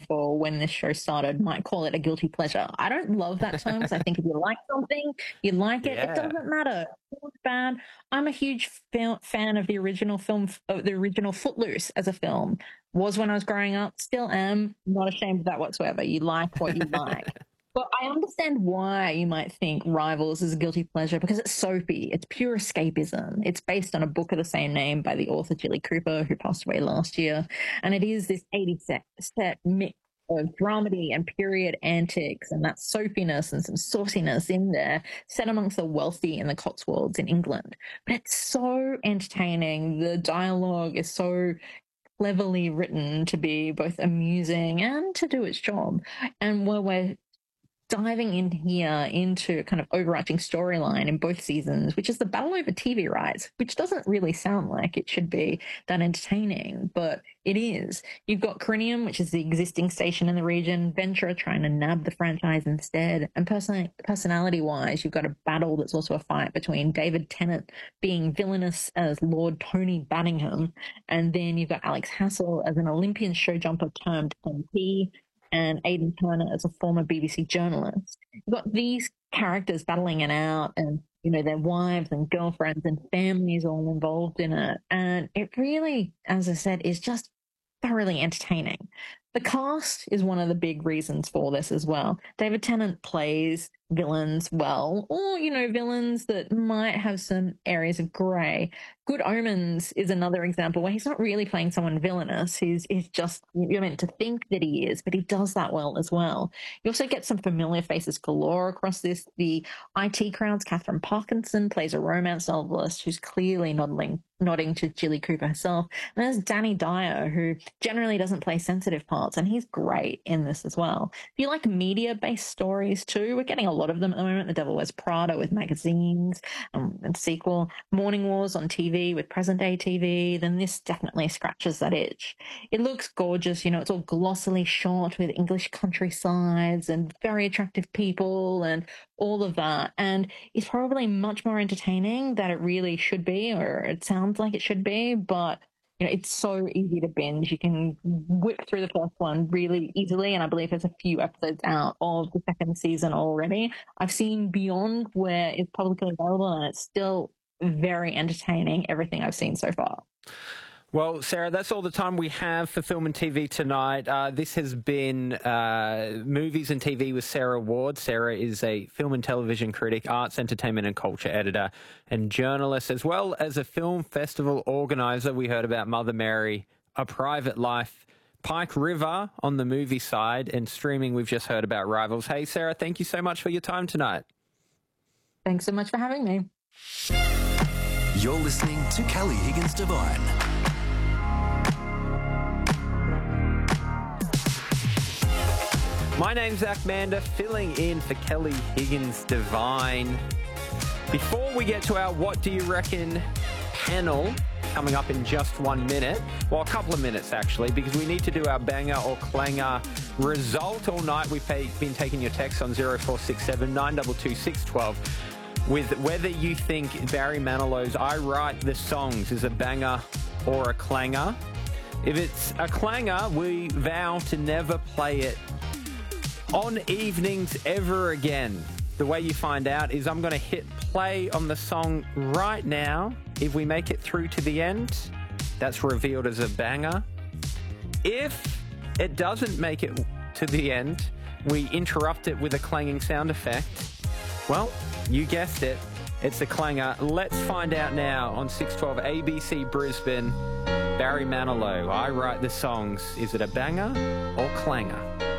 for when this show started might call it a guilty pleasure. I don't love that term because I think if you like something, you like it. It doesn't matter. It's bad. I'm a huge fan of the original film, the original Footloose as a film. Was when I was growing up, still am. Not ashamed of that whatsoever. You like what you like. But I understand why you might think Rivals is a guilty pleasure because it's soapy. It's pure escapism. It's based on a book of the same name by the author Jilly Cooper, who passed away last year. And it is this 80s set mix of dramedy and period antics and that soapiness and some sauciness in there, set amongst the wealthy in the Cotswolds in England. But it's so entertaining. The dialogue is so cleverly written to be both amusing and to do its job. And while we're diving in here into kind of overarching storyline in both seasons, which is the battle over TV rights, which doesn't really sound like it should be that entertaining, but it is. You've got Corinium, which is the existing station in the region, Ventura trying to nab the franchise instead, and personality-wise, you've got a battle that's also a fight between David Tennant being villainous as Lord Tony Banningham, and then you've got Alex Hassel as an Olympian show jumper termed MP, and Aidan Turner as a former BBC journalist. You've got these characters battling it out and, you know, their wives and girlfriends and families all involved in it. And it really, as I said, is just thoroughly entertaining. The cast is one of the big reasons for this as well. David Tennant plays villains well, or, you know, villains that might have some areas of grey. Good Omens is another example where he's not really playing someone villainous. He's just, you're meant to think that he is, but he does that well as well. You also get some familiar faces galore across this. The IT crowd's Catherine Parkinson plays a romance novelist who's clearly nodding to Jilly Cooper herself. And there's Danny Dyer, who generally doesn't play sensitive parts, and he's great in this as well. If you like media-based stories too, we're getting a lot of them at the moment. The Devil Wears Prada with magazines and sequel. Morning Wars on TV with present-day TV. Then this definitely scratches that itch. It looks gorgeous. You know, it's all glossily shot with English countrysides and very attractive people and all of that. And it's probably much more entertaining than it really should be, or it sounds like it should be, but you know, it's so easy to binge. You can whip through the first one really easily, and I believe there's a few episodes out of the second season already. I've seen beyond where it's publicly available, and it's still very entertaining, everything I've seen so far. Well, Sarah, that's all the time we have for Film and TV tonight. This has been Movies and TV with Sarah Ward. Sarah is a film and television critic, arts, entertainment and culture editor and journalist, as well as a film festival organizer. We heard about Mother Mary, A Private Life, Pike River on the movie side, and streaming we've just heard about Rivals. Hey, Sarah, thank you so much for your time tonight. Thanks so much for having me. You're listening to Kelly Higgins Devine. My name's Zach Mander, filling in for Kelly Higgins Devine. Before we get to our What Do You Reckon panel, coming up in just 1 minute, well, a couple of minutes actually, because we need to do our banger or clanger result all night. We've been taking your texts on 0467 922 612 with whether you think Barry Manilow's I Write the Songs is a banger or a clanger. If it's a clanger, we vow to never play it on evenings ever again. The way you find out is I'm going to hit play on the song right now. If we make it through to the end, that's revealed as a banger. If it doesn't make it to the end, we interrupt it with a clanging sound effect. Well, you guessed it, it's a clanger. Let's find out now on 612 ABC Brisbane. Barry Manilow, I Write the Songs. Is it a banger or clanger?